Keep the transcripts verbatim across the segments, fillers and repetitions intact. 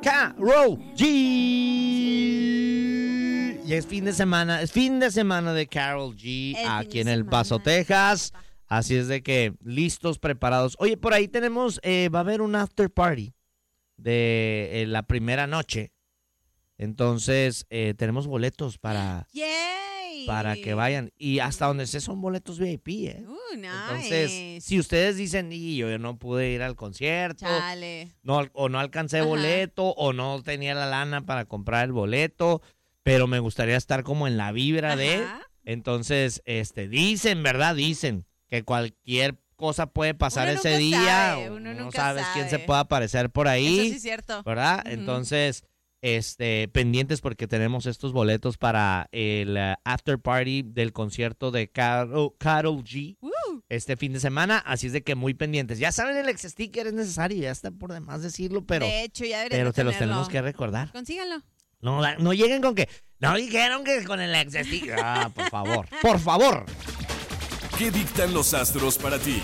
Karol G. Y es fin de semana, es fin de semana de Karol G El aquí fin en de El semana. Paso, Texas. Así es de que listos, preparados. Oye, por ahí tenemos, eh, va a haber un after party de eh, la primera noche. Entonces, eh, tenemos boletos para, ¡Yay! para que vayan. Y hasta donde sé son boletos V I P, ¿eh? Uh, nice. Entonces, si ustedes dicen, y yo no pude ir al concierto, Chale. no, o no alcancé Ajá. boleto, o no tenía la lana para comprar el boleto, pero me gustaría estar como en la vibra de... Ajá. Entonces, este, dicen, ¿verdad? Dicen que cualquier cosa puede pasar Uno ese nunca día. sabe, o uno no nunca sabes quién se sabe. pueda aparecer por ahí. Eso sí es cierto. ¿Verdad? Ujú. Entonces, este, pendientes porque tenemos estos boletos para el uh, after party del concierto de Karol, Karol G Uh. este fin de semana. Así es de que muy pendientes. Ya saben, el ex sticker es necesario, ya está por demás decirlo, pero, de hecho, ya deberían pero de te los tenerlo. tenemos que recordar. Consíganlo. No, da- no lleguen con que, no dijeron que con el ex sticker. Ah, por favor, por favor. ¿Qué dictan los astros para ti?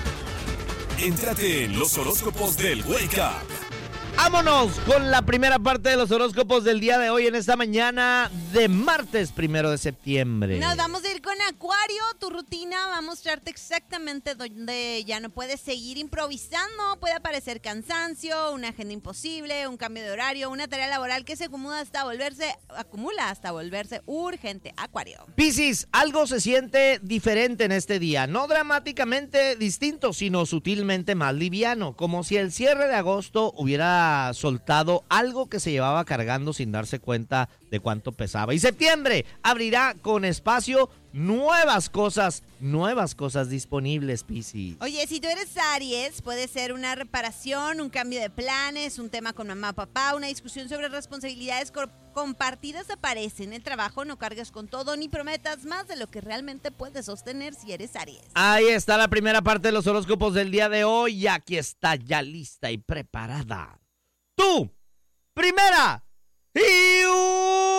Éntrate en los horóscopos del Wake Up. Vámonos con la primera parte de los horóscopos del día de hoy en esta mañana de martes primero de septiembre. Nos vamos a ir con Acuario. Tu rutina va a mostrarte exactamente donde ya no puedes seguir improvisando. Puede aparecer cansancio, una agenda imposible, un cambio de horario, una tarea laboral que se acumula hasta volverse, acumula hasta volverse urgente. Acuario. Piscis, algo se siente diferente en este día, no dramáticamente distinto, sino sutilmente más liviano, como si el cierre de agosto hubiera soltado algo que se llevaba cargando sin darse cuenta de cuánto pesaba. Y septiembre abrirá con espacio nuevas cosas, nuevas cosas disponibles, Piscis. Oye, si tú eres Aries, puede ser una reparación, un cambio de planes, un tema con mamá, papá, una discusión sobre responsabilidades cor- compartidas aparece en el trabajo. No cargues con todo ni prometas más de lo que realmente puedes sostener si eres Aries. Ahí está la primera parte de los horóscopos del día de hoy y aquí está ya lista y preparada. ¡Tu primera y